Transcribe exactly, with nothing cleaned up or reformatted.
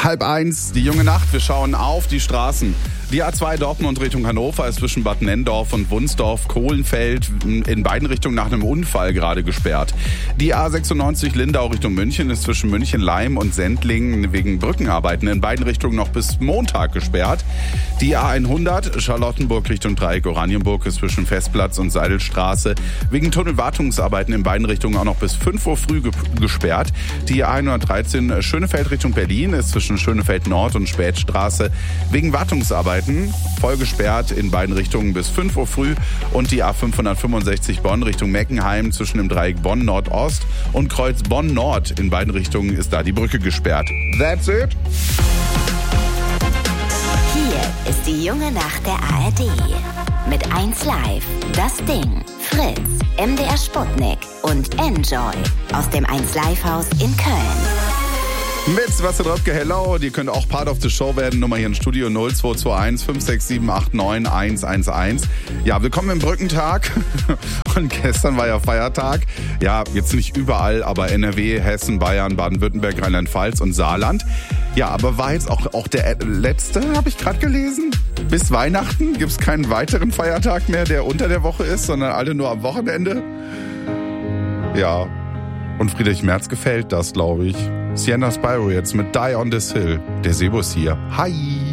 Halb eins, die junge Nacht. Wir schauen auf die Straßen. Die A zwei Dortmund Richtung Hannover ist zwischen Bad Nenndorf und Wunsdorf, Kohlenfeld in beiden Richtungen nach einem Unfall gerade gesperrt. Die A sechsundneunzig Lindau Richtung München ist zwischen München-Leim und Sendlingen wegen Brückenarbeiten in beiden Richtungen noch bis Montag gesperrt. Die A hundert Charlottenburg Richtung Dreieck Oranienburg ist zwischen Festplatz und Seidelstraße wegen Tunnelwartungsarbeiten in beiden Richtungen auch noch bis fünf Uhr früh ge- gesperrt. Die A hundertdreizehn Schönefeld Richtung Berlin ist zwischen Schönefeld Nord und Spätstraße wegen Wartungsarbeiten voll gesperrt in beiden Richtungen bis fünf Uhr früh. Und die A fünfhundertfünfundsechzig Bonn Richtung Meckenheim zwischen dem Dreieck Bonn Nordost und Kreuz Bonn Nord in beiden Richtungen ist da die Brücke gesperrt. That's it. Hier ist die junge Nacht der A R D. Mit eins Live, Das Ding, Fritz, M D R Sputnik und Enjoy aus dem eins Live Haus in Köln. Mit was drauf, hello, ihr könnt auch Part of the Show werden. Nummer hier im Studio null zwei zwei eins fünf sechs sieben acht neun eins eins eins. Ja, willkommen im Brückentag. Und gestern war ja Feiertag. Ja, jetzt nicht überall, aber N R W, Hessen, Bayern, Baden-Württemberg, Rheinland-Pfalz und Saarland. Ja, aber war jetzt auch, auch der letzte, habe ich gerade gelesen. Bis Weihnachten gibt es keinen weiteren Feiertag mehr, der unter der Woche ist, sondern alle nur am Wochenende. Ja, und Friedrich Merz gefällt das, glaube ich. Sienna Spyro jetzt mit Die on this Hill. Der Sebus hier. Hi!